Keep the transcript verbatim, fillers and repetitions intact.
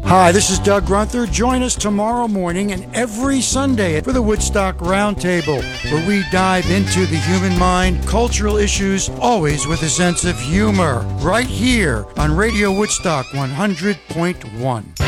Hi, this is Doug Grunther. Join us tomorrow morning and every Sunday for the Woodstock Roundtable, where we dive into the human mind, cultural issues, always with a sense of humor, right here on Radio Woodstock one hundred point one.